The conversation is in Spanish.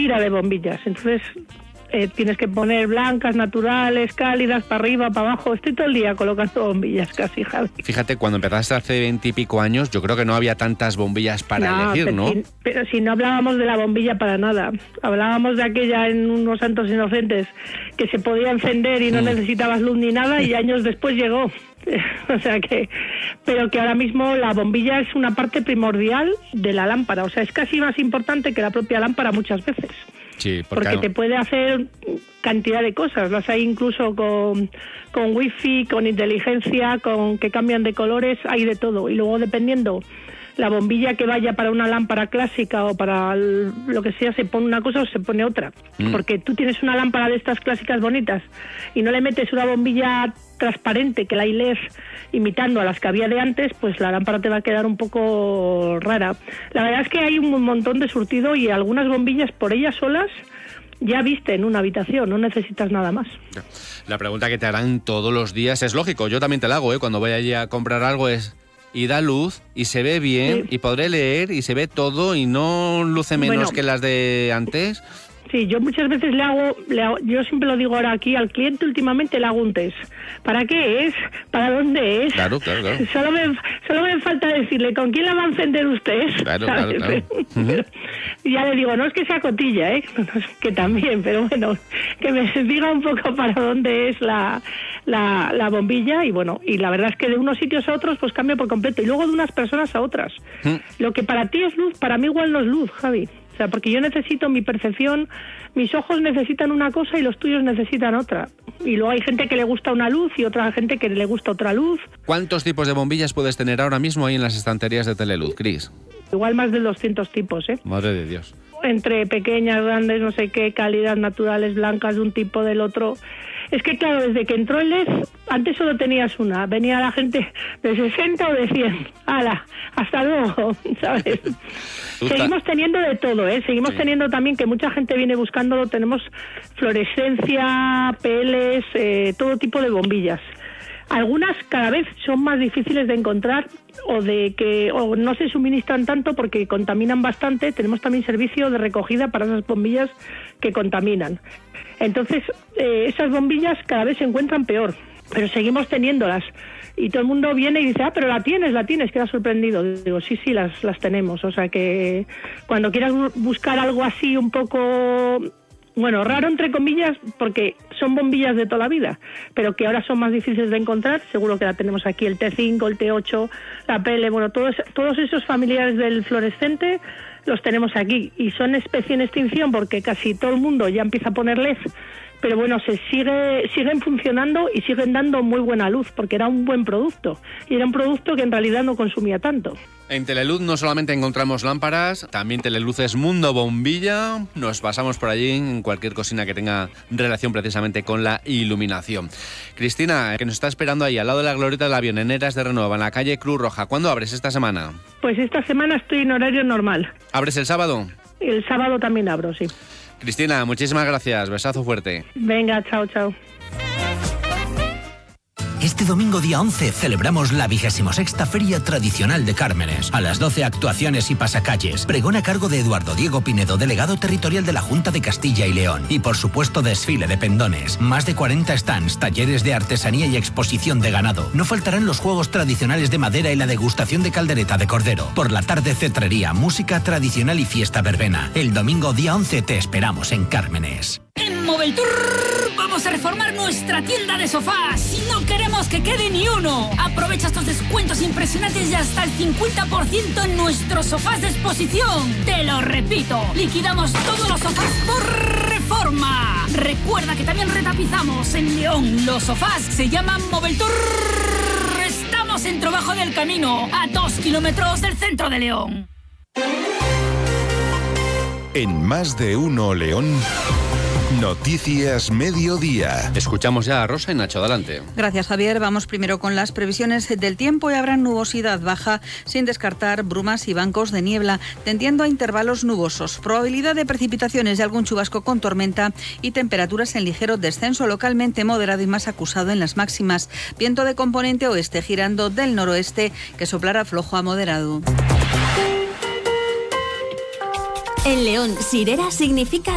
tira de bombillas. Entonces tienes que poner blancas, naturales, cálidas, para arriba, para abajo. Estoy todo el día colocando bombillas casi, Javi. Fíjate, cuando empezaste hace 20 y pico años, yo creo que no había tantas bombillas para elegir, ¿no? Pero si no hablábamos de la bombilla para nada. Hablábamos de aquella en unos santos inocentes que se podía encender y no necesitabas luz ni nada, y años después llegó. O sea que, pero que ahora mismo la bombilla es una parte primordial de la lámpara. O sea, es casi más importante que la propia lámpara muchas veces. Sí, porque te puede hacer cantidad de cosas. Las hay incluso con wifi, con inteligencia, con que cambian de colores, hay de todo. Y luego, dependiendo la bombilla que vaya para una lámpara clásica o para lo que sea, se pone una cosa o se pone otra. Porque tú tienes una lámpara de estas clásicas bonitas y no le metes una bombilla transparente que la LED imitando a las que había de antes, pues la lámpara te va a quedar un poco rara. La verdad es que hay un montón de surtido y algunas bombillas por ellas solas ya viste en una habitación, no necesitas nada más. La pregunta que te harán todos los días es lógico, yo también te la hago, cuando voy allí a comprar algo es: ¿y da luz? ¿Y se ve bien? Sí. ¿Y podré leer? ¿Y se ve todo? ¿Y no luce menos que las de antes? Sí, yo muchas veces le hago, yo siempre lo digo ahora aquí, al cliente últimamente le hago un test. ¿Para qué es? ¿Para dónde es? Claro. Solo me falta decirle, ¿con quién la va a encender usted? Claro. Y ya le digo, no es que sea cotilla, que también, pero bueno, que me diga un poco para dónde es la bombilla, y bueno, y la verdad es que de unos sitios a otros pues cambia por completo, y luego de unas personas a otras. Lo que para ti es luz, para mí igual no es luz, Javi. O sea, porque yo necesito mi percepción, mis ojos necesitan una cosa y los tuyos necesitan otra. Y luego hay gente que le gusta una luz y otra gente que le gusta otra luz. ¿Cuántos tipos de bombillas puedes tener ahora mismo ahí en las estanterías de Teleluz, Cris? Igual más de 200 tipos, Madre de Dios. Entre pequeñas, grandes, no sé qué, cálidas, naturales, blancas, de un tipo, del otro. Es que claro, desde que entró el LED, antes solo tenías una. Venía la gente de 60 o de 100. ¡Hala! ¡Hasta luego! ¿Sabes? Seguimos teniendo de todo, Seguimos teniendo también, que mucha gente viene buscándolo, tenemos fluorescencia, PLs, todo tipo de bombillas. Algunas cada vez son más difíciles de encontrar o no se suministran tanto porque contaminan bastante. Tenemos también servicio de recogida para esas bombillas que contaminan. Entonces, esas bombillas cada vez se encuentran peor, pero seguimos teniéndolas. Y todo el mundo viene y dice, pero la tienes, queda sorprendido. Digo, sí, las tenemos. O sea que cuando quieras buscar algo así un poco, bueno, raro entre comillas, porque son bombillas de toda la vida, pero que ahora son más difíciles de encontrar, seguro que la tenemos aquí, el T5, el T8, la PL, bueno, todos esos familiares del fluorescente los tenemos aquí, y son especie en extinción porque casi todo el mundo ya empieza a poner LED, pero bueno, siguen funcionando y siguen dando muy buena luz, porque era un buen producto, y era un producto que en realidad no consumía tanto. En Teleluz no solamente encontramos lámparas, también Teleluz es Mundo Bombilla. Nos pasamos por allí en cualquier cocina que tenga relación precisamente con la iluminación. Cristina, que nos está esperando ahí al lado de la glorieta de la Avioneneras de Renova, en la calle Cruz Roja. ¿Cuándo abres esta semana? Pues esta semana estoy en horario normal. ¿Abres el sábado? El sábado también abro, sí. Cristina, muchísimas gracias. Besazo fuerte. Venga, chao. Este domingo día 11 celebramos la 26ª Feria Tradicional de Cármenes. A las 12 actuaciones y pasacalles. Pregón a cargo de Eduardo Diego Pinedo, delegado territorial de la Junta de Castilla y León. Y por supuesto desfile de pendones. Más de 40 stands, talleres de artesanía y exposición de ganado. No faltarán los juegos tradicionales de madera y la degustación de caldereta de cordero. Por la tarde cetrería, música tradicional y fiesta verbena. El domingo día 11 te esperamos en Cármenes. En Moveltour vamos a reformar nuestra tienda de sofás y no queremos que quede ni uno. Aprovecha estos descuentos impresionantes y hasta el 50% en nuestros sofás de exposición. Te lo repito, liquidamos todos los sofás por reforma. Recuerda que también retapizamos en León. Los sofás se llaman Moveltour. Estamos en Trabajo del Camino, a 2 kilómetros del centro de León. En Más de Uno León, Noticias Mediodía. Escuchamos ya a Rosa y Nacho, adelante. Gracias, Javier. Vamos primero con las previsiones del tiempo y habrá nubosidad baja, sin descartar brumas y bancos de niebla, tendiendo a intervalos nubosos. Probabilidad de precipitaciones y algún chubasco con tormenta y temperaturas en ligero descenso, localmente moderado y más acusado en las máximas. Viento de componente oeste girando del noroeste, que soplará flojo a moderado. En León, sirera significa